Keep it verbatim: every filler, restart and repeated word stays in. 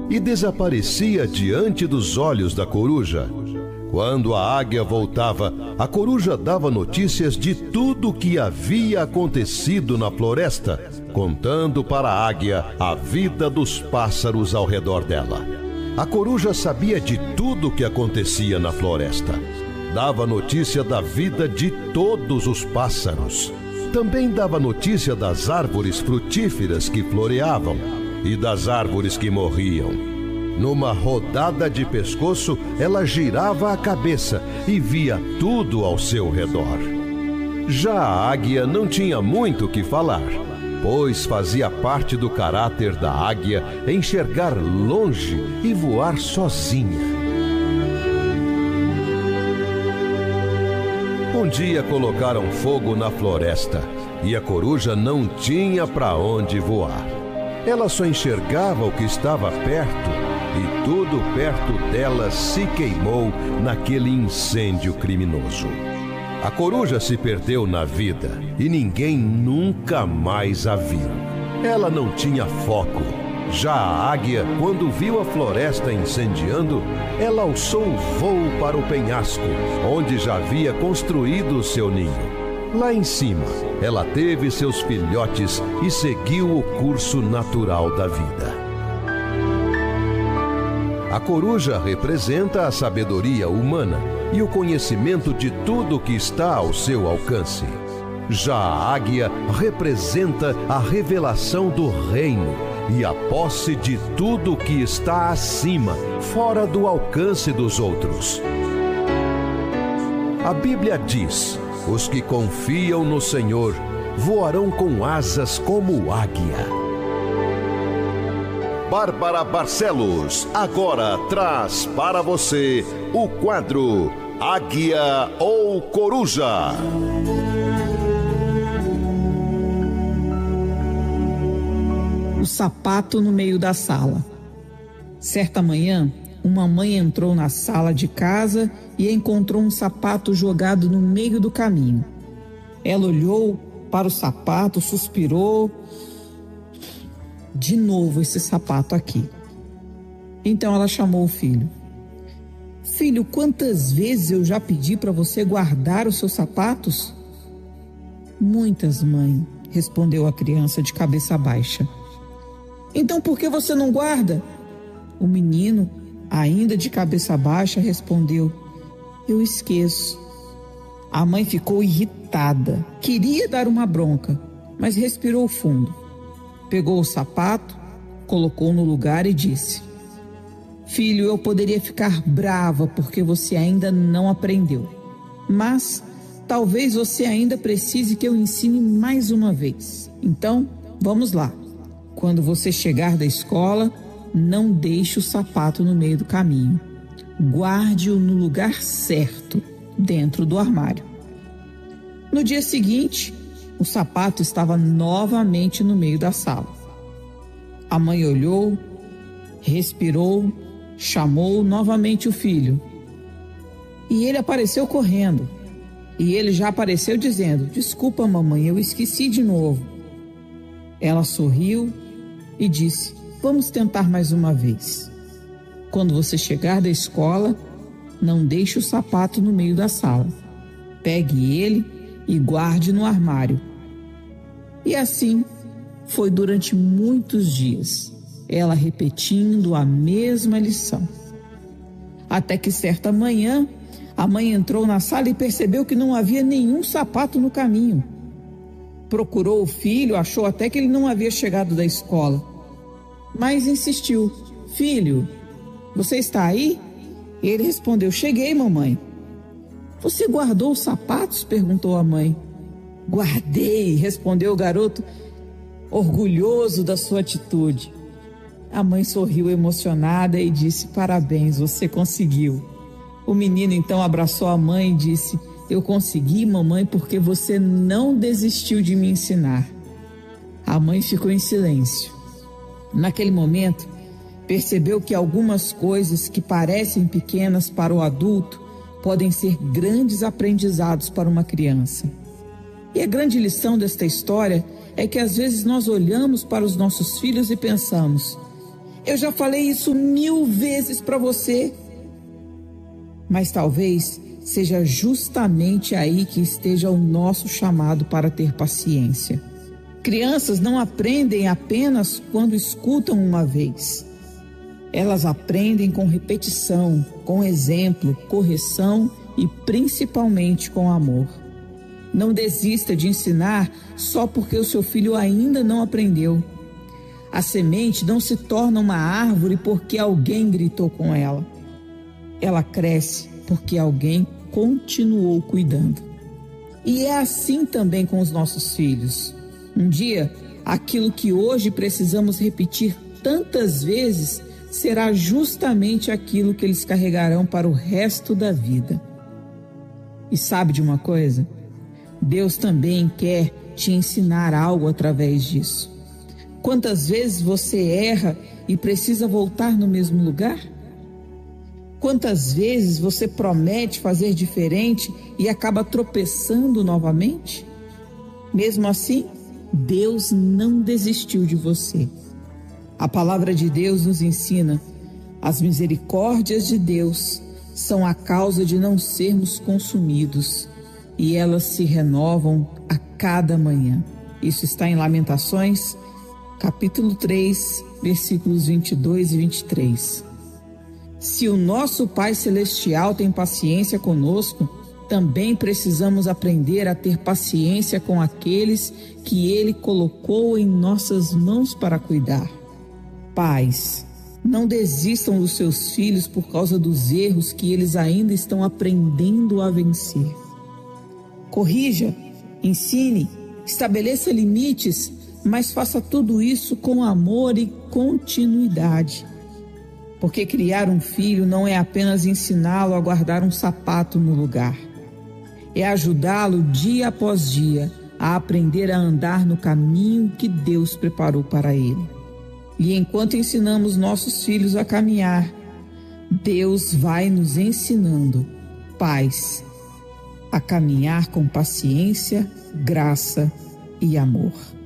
e desaparecia diante dos olhos da coruja. Quando a águia voltava, a coruja dava notícias de tudo o que havia acontecido na floresta, contando para a águia a vida dos pássaros ao redor dela. A coruja sabia de tudo o que acontecia na floresta. Dava notícia da vida de todos os pássaros. Também dava notícia das árvores frutíferas que floreavam e das árvores que morriam. Numa rodada de pescoço, ela girava a cabeça e via tudo ao seu redor. Já a águia não tinha muito o que falar, pois fazia parte do caráter da águia enxergar longe e voar sozinha. Um dia colocaram fogo na floresta e a coruja não tinha para onde voar. Ela só enxergava o que estava perto e tudo perto dela se queimou naquele incêndio criminoso. A coruja se perdeu na vida e ninguém nunca mais a viu. Ela não tinha foco. Já a águia, quando viu a floresta incendiando, ela alçou o voo para o penhasco, onde já havia construído o seu ninho. Lá em cima, ela teve seus filhotes e seguiu o curso natural da vida. A coruja representa a sabedoria humana e o conhecimento de tudo que está ao seu alcance. Já a águia representa a revelação do reino e a posse de tudo que está acima, fora do alcance dos outros. A Bíblia diz: os que confiam no Senhor voarão com asas como águia. Bárbara Barcelos agora traz para você o quadro Águia ou Coruja. O sapato no meio da sala. Certa manhã, uma mãe entrou na sala de casa e encontrou um sapato jogado no meio do caminho. Ela olhou para o sapato, suspirou. De novo esse sapato aqui. Então ela chamou o filho. Filho, quantas vezes eu já pedi para você guardar os seus sapatos? Muitas, mãe, respondeu a criança de cabeça baixa. Então por que você não guarda? O menino, ainda de cabeça baixa, respondeu: eu esqueço. A mãe ficou irritada, queria dar uma bronca, mas respirou fundo. Pegou o sapato, colocou no lugar e disse: filho, eu poderia ficar brava porque você ainda não aprendeu, mas talvez você ainda precise que eu ensine mais uma vez. Então, vamos lá. Quando você chegar da escola, não deixe o sapato no meio do caminho. Guarde-o no lugar certo, dentro do armário. No dia seguinte, o sapato estava novamente no meio da sala. A mãe olhou, respirou, chamou novamente o filho. E ele apareceu correndo. E ele já apareceu dizendo: desculpa, mamãe, eu esqueci de novo. Ela sorriu e disse: vamos tentar mais uma vez. Quando você chegar da escola, não deixe o sapato no meio da sala. Pegue ele e guarde no armário. E assim foi durante muitos dias, ela repetindo a mesma lição. Até que certa manhã, a mãe entrou na sala e percebeu que não havia nenhum sapato no caminho. Procurou o filho, achou até que ele não havia chegado da escola, mas insistiu: filho, você está aí? E ele respondeu: cheguei, mamãe. Você guardou os sapatos? Perguntou a mãe. Guardei, respondeu o garoto, orgulhoso da sua atitude. A mãe sorriu emocionada e disse: parabéns, você conseguiu. O menino então abraçou a mãe e disse: eu consegui, mamãe, porque você não desistiu de me ensinar. A mãe ficou em silêncio. Naquele momento, percebeu que algumas coisas que parecem pequenas para o adulto podem ser grandes aprendizados para uma criança. E a grande lição desta história é que às vezes nós olhamos para os nossos filhos e pensamos: Eu já falei isso mil vezes para você. Mas talvez seja justamente aí que esteja o nosso chamado para ter paciência. Crianças não aprendem apenas quando escutam uma vez. Elas aprendem com repetição, com exemplo, correção e principalmente com amor. Não desista de ensinar só porque o seu filho ainda não aprendeu. A semente não se torna uma árvore porque alguém gritou com ela. Ela cresce porque alguém continuou cuidando. E é assim também com os nossos filhos. Um dia, aquilo que hoje precisamos repetir tantas vezes será justamente aquilo que eles carregarão para o resto da vida. E sabe de uma coisa? Deus também quer te ensinar algo através disso. Quantas vezes você erra e precisa voltar no mesmo lugar? Quantas vezes você promete fazer diferente e acaba tropeçando novamente? Mesmo assim, Deus não desistiu de você. A palavra de Deus nos ensina: as misericórdias de Deus são a causa de não sermos consumidos, e elas se renovam a cada manhã. Isso está em Lamentações, capítulo três, versículos vinte e dois e vinte e três. Se o nosso Pai Celestial tem paciência conosco, também precisamos aprender a ter paciência com aqueles que Ele colocou em nossas mãos para cuidar. Pais, não desistam dos seus filhos por causa dos erros que eles ainda estão aprendendo a vencer. Corrija, ensine, estabeleça limites, mas faça tudo isso com amor e continuidade. Porque criar um filho não é apenas ensiná-lo a guardar um sapato no lugar. É ajudá-lo dia após dia a aprender a andar no caminho que Deus preparou para ele. E enquanto ensinamos nossos filhos a caminhar, Deus vai nos ensinando, pais, a caminhar com paciência, graça e amor.